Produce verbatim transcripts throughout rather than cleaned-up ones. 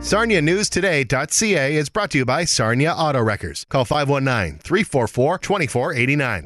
Sarnia News Today dot C A is brought to you by Sarnia Auto Wreckers. Call five one nine, three four four, two four eight nine.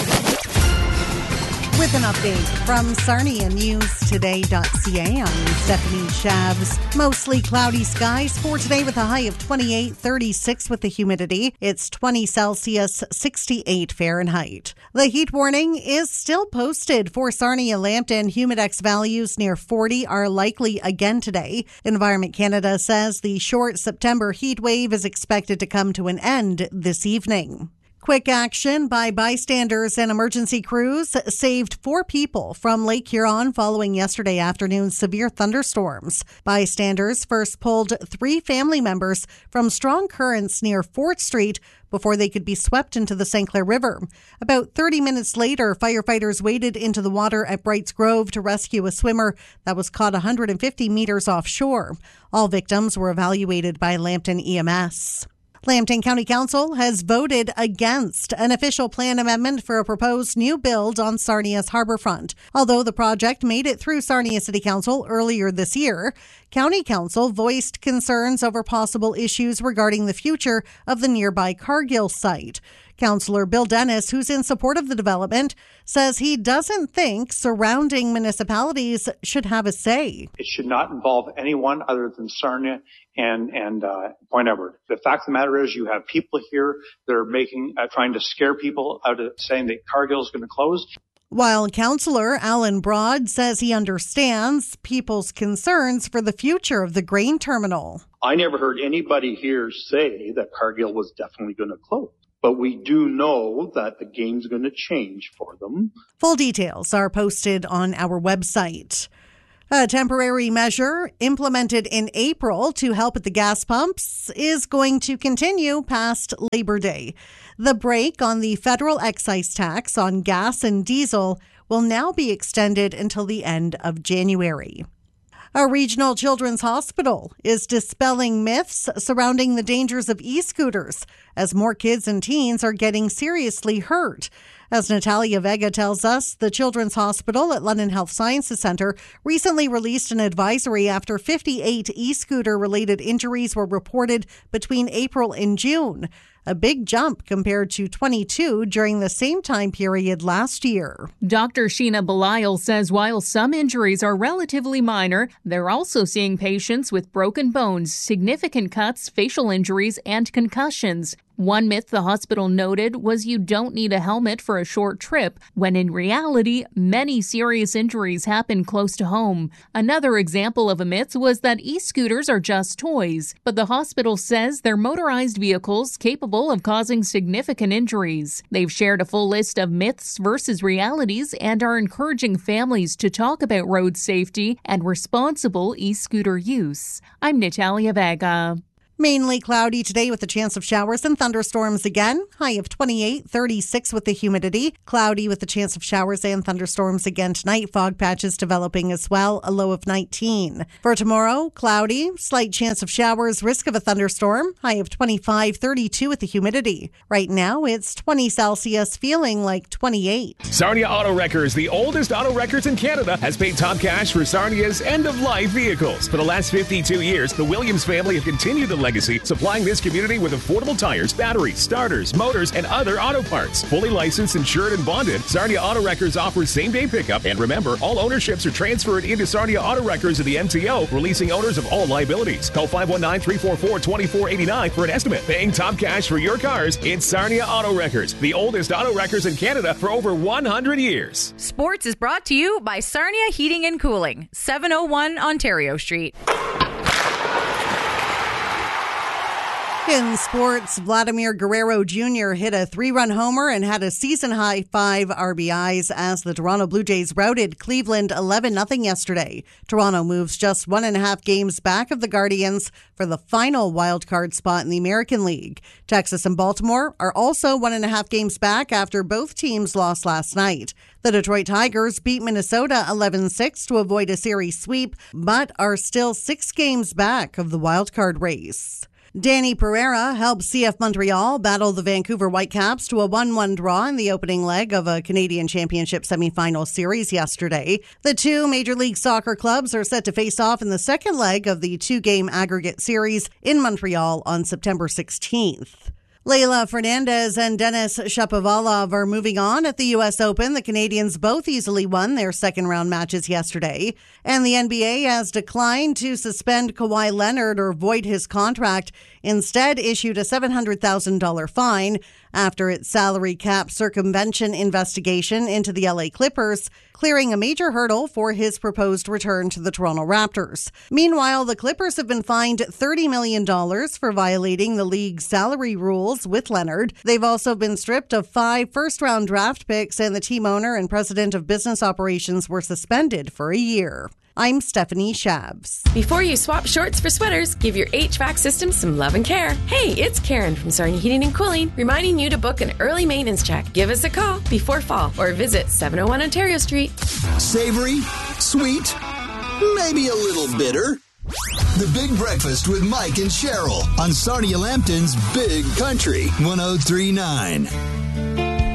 With an update from Sarnia News Today dot C A, I'm Stephanie Shabs. Mostly cloudy skies for today with a high of twenty-eight, thirty-six with the humidity. It's twenty Celsius, sixty-eight Fahrenheit. The heat warning is still posted for Sarnia Lambton. Humidex values near forty are likely again today. Environment Canada says the short September heat wave is expected to come to an end this evening. Quick action by bystanders and emergency crews saved four people from Lake Huron following yesterday afternoon's severe thunderstorms. Bystanders first pulled three family members from strong currents near Fort Street before they could be swept into the Saint Clair River. About thirty minutes later, firefighters waded into the water at Brights Grove to rescue a swimmer that was caught one hundred fifty meters offshore. All victims were evaluated by Lambton E M S. Lambton County Council has voted against an official plan amendment for a proposed new build on Sarnia's harborfront. Although the project made it through Sarnia City Council earlier this year, County Council voiced concerns over possible issues regarding the future of the nearby Cargill site. Councillor Bill Dennis, who's in support of the development, says he doesn't think surrounding municipalities should have a say. It should not involve anyone other than Sarnia and and uh, Point Edward. The fact of the matter is, you have people here that are making uh, trying to scare people out of saying that Cargill is going to close. While Councillor Alan Broad says he understands people's concerns for the future of the grain terminal. I never heard anybody here say that Cargill was definitely going to close. But we do know that the game's going to change for them. Full details are posted on our website. A temporary measure implemented in April to help at the gas pumps is going to continue past Labor Day. The break on the federal excise tax on gas and diesel will now be extended until the end of January. A regional children's hospital is dispelling myths surrounding the dangers of e-scooters as more kids and teens are getting seriously hurt. As Natalia Vega tells us, the Children's Hospital at London Health Sciences Centre recently released an advisory after fifty-eight e-scooter-related injuries were reported between April and June, a big jump compared to twenty-two during the same time period last year. Doctor Sheena Belisle says while some injuries are relatively minor, they're also seeing patients with broken bones, significant cuts, facial injuries, and concussions. One myth the hospital noted was you don't need a helmet for a short trip, when in reality, many serious injuries happen close to home. Another example of a myth was that e-scooters are just toys, but the hospital says they're motorized vehicles capable of causing significant injuries. They've shared a full list of myths versus realities and are encouraging families to talk about road safety and responsible e-scooter use. I'm Natalia Vega. Mainly cloudy today with a chance of showers and thunderstorms again. High of twenty-eight, thirty-six with the humidity. Cloudy with a chance of showers and thunderstorms again tonight. Fog patches developing as well. A low of nineteen. For tomorrow, cloudy, slight chance of showers, risk of a thunderstorm. High of twenty-five, thirty-two with the humidity. Right now, it's twenty Celsius, feeling like twenty-eight. Sarnia Auto Wreckers, the oldest auto wreckers in Canada, has paid top cash for Sarnia's end-of-life vehicles. For the last fifty-two years, the Williams family have continued the legacy, supplying this community with affordable tires, batteries, starters, motors, and other auto parts. Fully licensed, insured, and bonded, Sarnia Auto Wreckers offers same-day pickup. And remember, all ownerships are transferred into Sarnia Auto Wreckers of the M T O, releasing owners of all liabilities. Call five one nine, three four four, two four eight nine for an estimate. Paying top cash for your cars, it's Sarnia Auto Wreckers, the oldest auto wreckers in Canada for over one hundred years. Sports is brought to you by Sarnia Heating and Cooling, seven oh one Ontario Street. In sports, Vladimir Guerrero Junior hit a three-run homer and had a season-high five R B Is as the Toronto Blue Jays routed Cleveland eleven nothing yesterday. Toronto moves just one and a half games back of the Guardians for the final wild-card spot in the American League. Texas and Baltimore are also one and a half games back after both teams lost last night. The Detroit Tigers beat Minnesota eleven six to avoid a series sweep, but are still six games back of the wild-card race. Danny Pereira helped C F Montreal battle the Vancouver Whitecaps to a one one draw in the opening leg of a Canadian Championship semifinal series yesterday. The two Major League Soccer clubs are set to face off in the second leg of the two-game aggregate series in Montreal on September sixteenth. Leylah Fernandez and Denis Shapovalov are moving on at the U S Open. The Canadians both easily won their second-round matches yesterday. And the N B A has declined to suspend Kawhi Leonard or void his contract, instead issued a seven hundred thousand dollars fine after its salary cap circumvention investigation into the L A Clippers, clearing a major hurdle for his proposed return to the Toronto Raptors. Meanwhile, the Clippers have been fined thirty million dollars for violating the league's salary rules with Leonard. They've also been stripped of five first-round draft picks, and the team owner and president of business operations were suspended for a year. I'm Stephanie Shabs. Before you swap shorts for sweaters, give your H V A C system some love and care. Hey, it's Karen from Sarnia Heating and Cooling, reminding you to book an early maintenance check. Give us a call before fall or visit seven oh one Ontario Street. Savory, sweet, maybe a little bitter. The Big Breakfast with Mike and Cheryl on Sarnia Lambton's Big Country one oh three point nine.